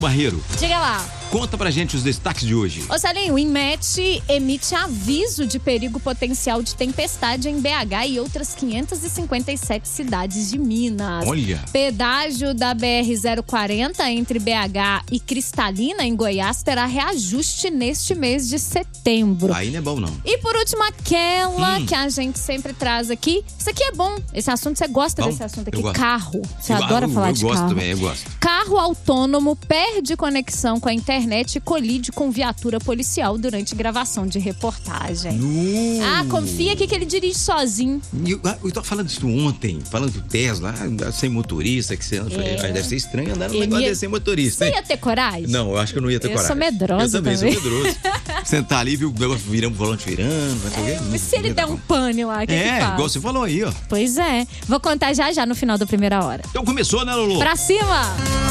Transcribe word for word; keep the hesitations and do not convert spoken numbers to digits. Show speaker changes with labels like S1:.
S1: Barreiro,
S2: Diga lá.
S1: conta pra gente os destaques de hoje.
S2: Ô Salinho, o INMET emite aviso de perigo potencial de tempestade em B H e outras quinhentas e cinquenta e sete cidades de Minas.
S1: Olha.
S2: Pedágio da B R zero quarenta entre B H e Cristalina, em Goiás, terá reajuste neste mês de setembro.
S1: Aí não é bom, não.
S2: E por último, aquela
S1: Hum.
S2: que a gente sempre traz aqui. Isso aqui é bom. Esse assunto, você gosta
S1: Bom,
S2: desse assunto aqui?
S1: eu gosto.
S2: Carro. Você
S1: Eu-
S2: adora
S1: eu,
S2: falar
S1: eu
S2: de
S1: gosto
S2: carro.
S1: também, eu gosto.
S2: Carro autônomo perde conexão com a internet e colide com viatura policial durante gravação de reportagem.
S1: No...
S2: Ah, confia aqui que ele dirige sozinho.
S1: Eu, eu tava falando isso ontem, falando do Tesla, ah, sem motorista, que você anda.
S2: É.
S1: Falei, deve ser estranho andar no
S2: Eu
S1: negócio
S2: ia-
S1: desse sem motorista.
S2: Você
S1: hein?
S2: ia ter coragem?
S1: Não, eu acho que eu não ia ter
S2: Eu
S1: coragem.
S2: sou medrosa
S1: Eu também,
S2: também.
S1: sou medroso. Sentar ali, viu o negócio virando, o volante virando. Vai
S2: É,
S1: ver,
S2: mas se ele der um pane lá, o que que
S1: É,
S2: faz?
S1: igual você falou aí, ó.
S2: Pois é. Vou contar já já no final da primeira hora.
S1: Então começou, né, Lulu?
S2: Pra cima!